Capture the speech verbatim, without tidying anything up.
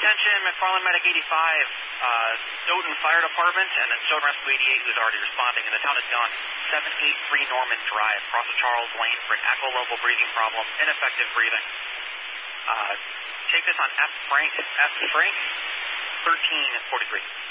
Attention, McFarland Medic eighty-five, uh, Stoughton Fire Department, and then Stoughton Rescue eighty-eight, who's already responding in the town of Dunn, seven eighty-three Norman Drive, across the Charles Lane for an echo level breathing problem, ineffective breathing. Uh, take this on F. Frank, F. Frank, thirteen forty-three.